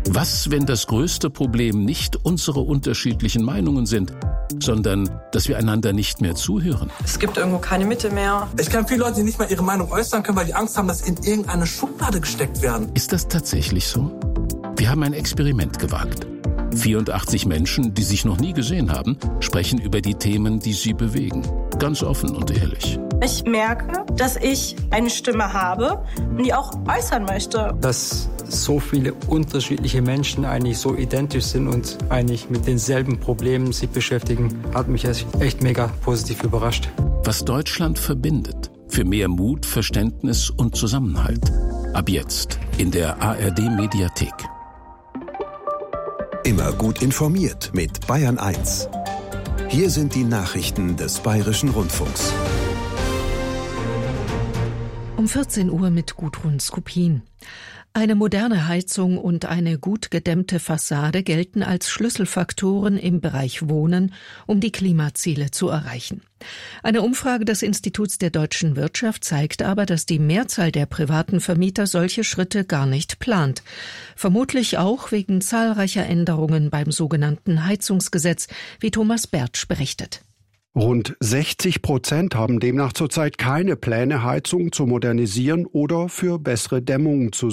Was, wenn das größte Problem nicht unsere unterschiedlichen Meinungen sind, sondern dass wir einander nicht mehr zuhören? Es gibt irgendwo keine Mitte mehr. Ich kenne viele Leute, die nicht mal ihre Meinung äußern können, weil die Angst haben, dass sie in irgendeine Schublade gesteckt werden. Ist das tatsächlich so? Wir haben ein Experiment gewagt. 84 Menschen, die sich noch nie gesehen haben, sprechen über die Themen, die sie bewegen. Ganz offen und ehrlich. Ich merke, dass ich eine Stimme habe und die auch äußern möchte. Dass so viele unterschiedliche Menschen eigentlich so identisch sind und eigentlich mit denselben Problemen sich beschäftigen, hat mich echt mega positiv überrascht. Was Deutschland verbindet. Für mehr Mut, Verständnis und Zusammenhalt. Ab jetzt in der ARD-Mediathek. Immer gut informiert mit Bayern 1. Hier sind die Nachrichten des Bayerischen Rundfunks. Um 14 Uhr mit Gudrun Skupin. Eine moderne Heizung und eine gut gedämmte Fassade gelten als Schlüsselfaktoren im Bereich Wohnen, um die Klimaziele zu erreichen. Eine Umfrage des Instituts der deutschen Wirtschaft zeigt aber, dass die Mehrzahl der privaten Vermieter solche Schritte gar nicht plant. Vermutlich auch wegen zahlreicher Änderungen beim sogenannten Heizungsgesetz, wie Thomas Bertsch berichtet. Rund 60% haben demnach zurzeit keine Pläne, Heizungen zu modernisieren oder für bessere Dämmungen zu